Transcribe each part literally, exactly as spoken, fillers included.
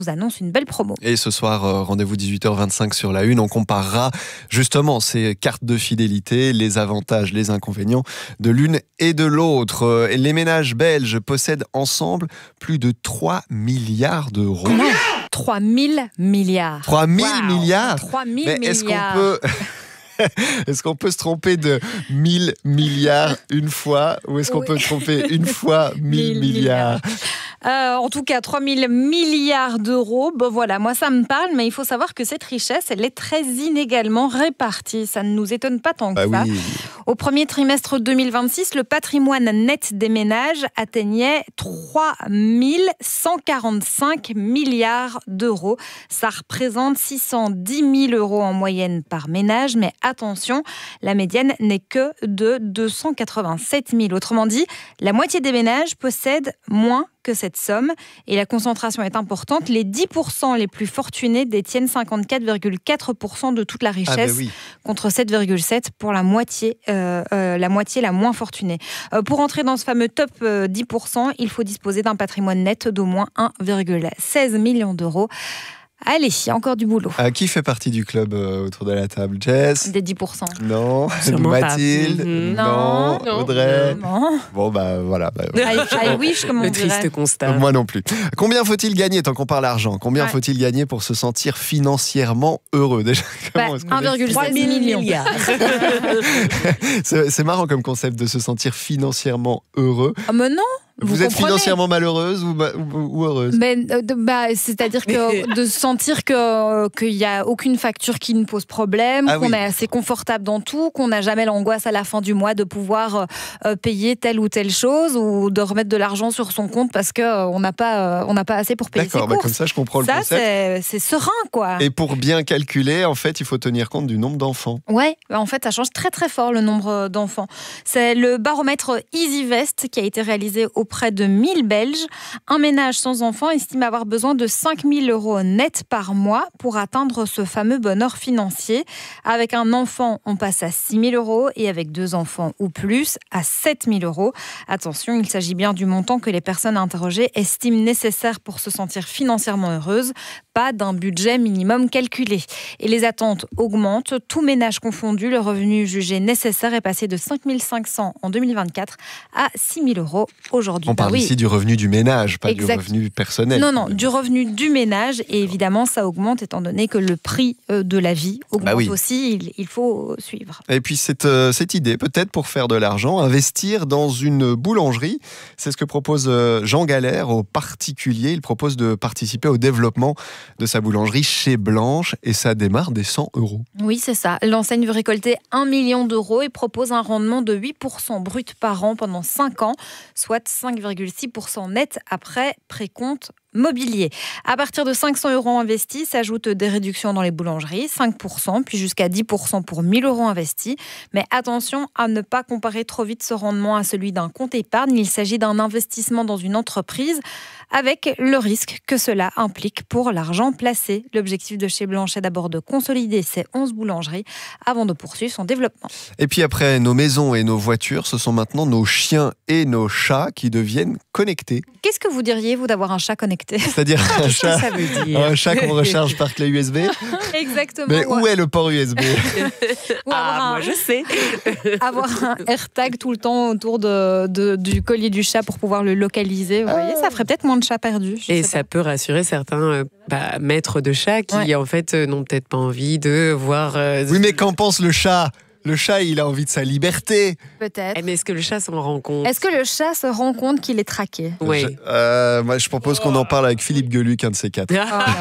vous annonce une belle promo. Et ce soir, euh, rendez-vous dix-huit heures vingt-cinq sur la une. On comparera justement ces cartes de fidélité, les avantages, les inconvénients de l'une et de l'autre. Euh, Les ménages belges possèdent ensemble plus de trois milliards d'euros. Non, trois mille milliards. trois mille Wow. milliards trois mille Mais milliards. est-ce qu'on peut... Est-ce qu'on peut se tromper de mille milliards une fois ou est-ce qu'on Oui. peut tromper une fois mille milliards? Euh, en tout cas, trois mille milliards d'euros. Bon, voilà, moi, ça me parle, mais il faut savoir que cette richesse, elle est très inégalement répartie. Ça ne nous étonne pas tant que Bah ça. oui. Au premier trimestre deux mille vingt-six, le patrimoine net des ménages atteignait trois mille cent quarante-cinq milliards d'euros. Ça représente six cent dix mille euros en moyenne par ménage, mais attention, la médiane n'est que de deux cent quatre-vingt-sept mille. Autrement dit, la moitié des ménages possèdent moins que cette somme et la concentration est importante. Les dix pour cent les plus fortunés détiennent cinquante-quatre virgule quatre pour cent de toute la richesse, Ah bah oui. contre sept virgule sept pour cent pour la moitié, euh, euh, la moitié la moins fortunée. Euh, pour entrer dans ce fameux top euh, dix pour cent, il faut disposer d'un patrimoine net d'au moins un virgule seize million d'euros. Allez, il y a encore du boulot. Ah, qui fait partie du club euh, autour de la table? Jess? Des dix pour cent. Non. Sûrement pas. Mathilde? Mhm. Non. Non. Audrey? Non. Bon, bah voilà. Bah, I, I wish, comme on Le dirait. triste constat. moi non plus. Combien faut-il gagner, tant qu'on parle argent, combien Ouais. faut-il gagner pour se sentir financièrement heureux? Déjà, Bah, comment est-ce qu'on un virgule explique seize millions. c'est, c'est marrant comme concept de se sentir financièrement heureux. Ah, mais non. Vous, Vous êtes comprenez. financièrement malheureuse ou, ma- ou- ou heureuse? Mais, euh, de- bah, c'est-à-dire que de sentir que qu'il n'y a aucune facture qui nous pose problème, Ah qu'on oui. est assez confortable dans tout, qu'on n'a jamais l'angoisse à la fin du mois de pouvoir euh, payer telle ou telle chose ou de remettre de l'argent sur son compte parce que euh, on n'a pas euh, on n'a pas assez pour payer ses D'accord, bah courses. comme ça je comprends le Ça, concept. c'est c'est serein, quoi. Et pour bien calculer, en fait, il faut tenir compte du nombre d'enfants. Ouais, en fait, ça change très très fort le nombre d'enfants. C'est le baromètre EasyVest qui a été réalisé auprès de mille Belges. Un ménage sans enfants estime avoir besoin de cinq mille euros net par mois pour atteindre ce fameux bonheur financier. Avec un enfant, on passe à six mille euros et avec deux enfants ou plus, à sept mille euros. Attention, il s'agit bien du montant que les personnes interrogées estiment nécessaire pour se sentir financièrement heureuse, pas d'un budget minimum calculé. Et les attentes augmentent. Tout ménage confondu, le revenu jugé nécessaire est passé de cinq mille cinq cents en deux mille vingt-quatre à six mille euros aujourd'hui. On parle Bah oui. ici du revenu du ménage, pas Exact. du revenu personnel. Non, non, du revenu du ménage. Et évidemment, ça augmente étant donné que le prix euh, de la vie augmente Bah oui. aussi. Il, il faut suivre. Et puis cette, euh, cette idée, peut-être pour faire de l'argent, investir dans une boulangerie, c'est ce que propose euh, Jean Galère aux particuliers. Il propose de participer au développement de sa boulangerie chez Blanche et ça démarre des cent euros. Oui, c'est ça. L'enseigne veut récolter un million d'euros et propose un rendement de huit pour cent brut par an pendant cinq ans, soit cinq virgule six pour cent net après précompte mobilier. À partir de cinq cents euros investis, s'ajoutent des réductions dans les boulangeries, cinq pour cent, puis jusqu'à dix pour cent pour mille euros investis. Mais attention à ne pas comparer trop vite ce rendement à celui d'un compte épargne. Il s'agit d'un investissement dans une entreprise avec le risque que cela implique pour l'argent placé. L'objectif de chez Blanche est d'abord de consolider ces onze boulangeries avant de poursuivre son développement. Et puis après nos maisons et nos voitures, ce sont maintenant nos chiens et nos chats qui deviennent connectés. Qu'est-ce que vous diriez, vous, d'avoir un chat connecté ? C'est-à-dire un Qu'est-ce que chat, ça veut dire? un chat qu'on recharge par clé U S B. Exactement. Mais où ouais. est le port U S B? Ou avoir, Ah, un, moi je sais. avoir un AirTag tout le temps autour de, de- du collier du chat pour pouvoir le localiser. Vous voyez, ça ferait peut-être moins de chats perdus. je Et sais ça peut rassurer certains euh, bah, maîtres de chats qui, Ouais. en fait, euh, n'ont peut-être pas envie de voir. euh, Oui, mais qu'en pense le chat? Le chat, il a envie de sa liberté. pas. Peut-être. Eh, mais est-ce que le chat s'en rend compte? Est-ce que le chat se rend compte qu'il est traqué ? Oui. Je, euh, moi, je propose qu'on en parle avec Philippe Geluc, un de ces quatre.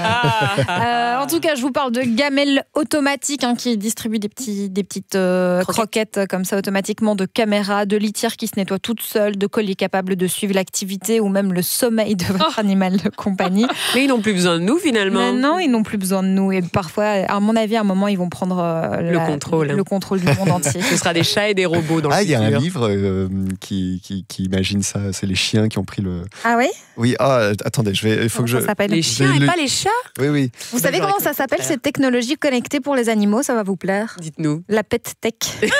Euh, en tout cas, je vous parle de gamelles automatiques hein, qui distribuent des, petits, des petites euh, croquettes. croquettes comme ça automatiquement, de caméras, de litières qui se nettoient toutes seules, de colliers capables de suivre l'activité ou même le sommeil de votre animal de compagnie. Mais ils n'ont plus besoin de nous finalement. Maintenant, ils n'ont plus besoin de nous. Et parfois, à mon avis, à un moment, ils vont prendre euh, Le contrôle. le contrôle du monde entier. Ce sera des chats et des robots dans Ah, le il y a un futur. livre euh, qui, qui, qui imagine ça. C'est les chiens qui ont pris le. Ah oui ? Oui, ah, attendez, je vais, il faut Comment que je. ça s'appelle ? Les chiens Je et le- pas les chats? Oui, oui. Vous savez J'aurais comment ça s'appelle cette technologie connectée pour les animaux? Ça va vous plaire. Dites-nous. La pet tech.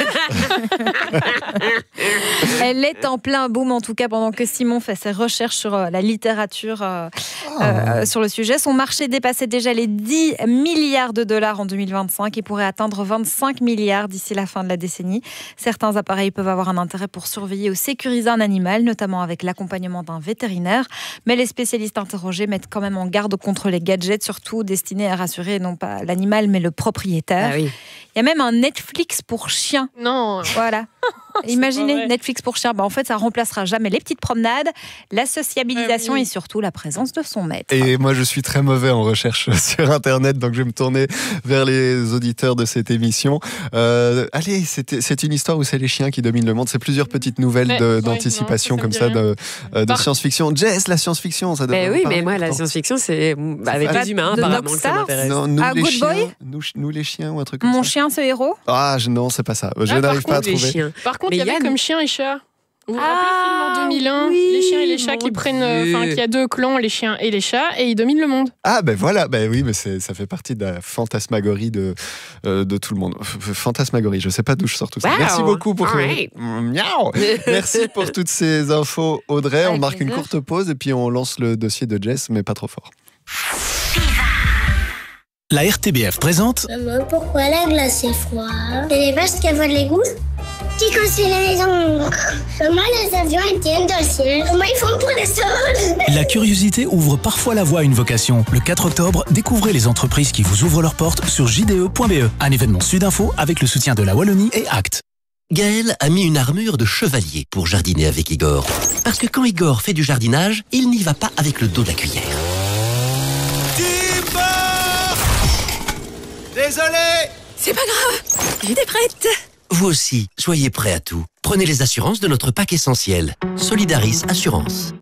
Elle est en plein boom, en tout cas, pendant que Simon fait ses recherches sur euh, la littérature euh, oh. euh, sur le sujet. Son marché dépassait déjà les dix milliards de dollars en deux mille vingt-cinq et pourrait atteindre vingt-cinq milliards d'ici la fin de la décennie. Certains appareils peuvent avoir un intérêt pour surveiller ou sécuriser un animal, notamment avec l'accompagnement d'un vétérinaire. Mais les spécialistes interrogés mettent quand même en garde contre les gadgets, surtout destinés à rassurer non pas l'animal, mais le propriétaire. Ah oui. Il y a même un Netflix pour chiens. Non. Voilà. Imaginez Netflix pour chiens. Bah, en fait, ça remplacera jamais les petites promenades, la sociabilisation ah oui. et surtout la présence de son maître. Et moi, je suis très mauvais en recherche sur Internet, donc je vais me tourner vers les auditeurs de cette émission. Euh, allez, c'est, c'est une histoire où c'est les chiens qui dominent le monde. C'est plusieurs petites nouvelles de, oui, d'anticipation non, ça, ça comme ça de, euh, de science-fiction. Jess, la science-fiction, ça devrait. Eh oui, mais moi, la science-fiction, c'est avec c'est des humains, apparemment, ça m'intéresse. Non, nous, ah, les Good chiens, Boy nous, nous, les chiens ou un truc comme Mon ça. chien, ce héros. Ah, je, non, c'est pas ça. Je ah, n'arrive pas à trouver. Chiens. Par contre, il y avait Yann... comme chien et chat. Vous vous ah, rappelez le film en deux mille un, oui, les chiens et les chats qui prennent, enfin, qui a deux clans, les chiens et les chats, et ils dominent le monde. Ah ben voilà, ben oui, mais c'est, ça fait partie de la fantasmagorie de euh, de tout le monde. Fantasmagorie, je sais pas d'où je sors tout ça. Wow. Merci beaucoup pour right. Miaou. Merci pour toutes ces infos, Audrey. Avec on marque plaisir. Une courte pause et puis on lance le dossier de Jess, mais pas trop fort. La R T B F présente. Maman, pourquoi la glace est froide? C'est les vaches qui avalent les gousses? Qui construit les maisons? Comment les avions ils tiennent dans le ciel? Comment ils font pour les sols? La curiosité ouvre parfois la voie à une vocation. Le quatre octobre, découvrez les entreprises qui vous ouvrent leurs portes sur j d e point b e. Un événement Sudinfo avec le soutien de la Wallonie et Act. Gaël a mis une armure de chevalier pour jardiner avec Igor. Parce que quand Igor fait du jardinage, il n'y va pas avec le dos de la cuillère. Désolé! C'est pas grave, j'étais prête. Vous aussi, soyez prêts à tout. Prenez les assurances de notre pack essentiel. Solidaris Assurance.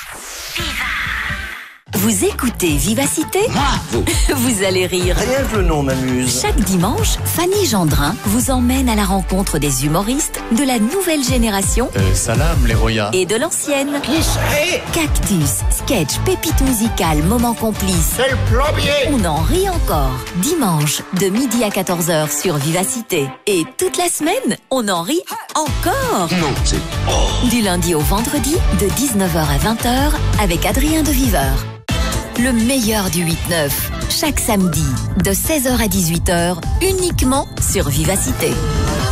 Vous écoutez Vivacité ? Moi, vous. Vous allez rire. Rien que le nom m'amuse. Chaque dimanche, Fanny Gendrin vous emmène à la rencontre des humoristes de la nouvelle génération euh, salam les royas et de l'ancienne. Qui serait ? Cactus, sketch, pépite musicale, moment complice. C'est le plombier. On en rit encore. Dimanche, de midi à quatorze heures sur Vivacité. Et toute la semaine, on en rit encore. Non, c'est... Oh. Du lundi au vendredi, de dix-neuf heures à vingt heures, avec Adrien de Viveur. Le meilleur du huit neuf, chaque samedi, de seize heures à dix-huit heures, uniquement sur Vivacité.